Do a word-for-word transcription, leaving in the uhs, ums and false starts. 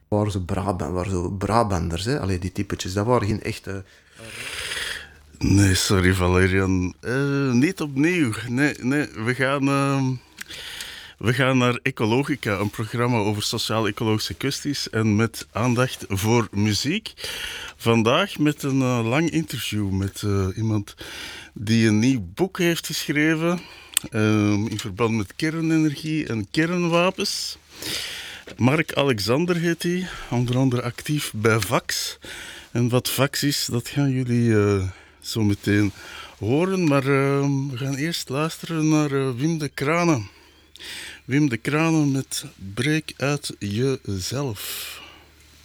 waren zo, Brabant, waren zo Brabanders, hè? Allee, die typetjes, dat waren geen echte... Nee, sorry Valerian. Eh, niet opnieuw. Nee, nee, we gaan, ehm, we gaan naar Ecologica, een programma over sociaal-ecologische kwesties en met aandacht voor muziek. Vandaag met een eh, lang interview met eh, iemand die een nieuw boek heeft geschreven ehm, in verband met kernenergie en kernwapens. Mark Alexander heet hij, onder andere actief bij Vax. En wat Vax is, dat gaan jullie eh, zo meteen horen. Maar eh, we gaan eerst luisteren naar eh, Wim de Kranen. Wim de Kranen met Breek uit jezelf.